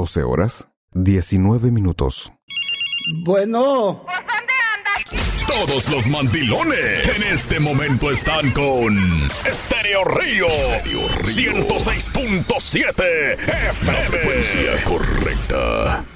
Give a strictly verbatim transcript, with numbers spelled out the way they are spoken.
doce horas, diecinueve minutos. Bueno. Todos los mandilones en este momento están con Estéreo Río ciento seis punto siete F M. La frecuencia correcta.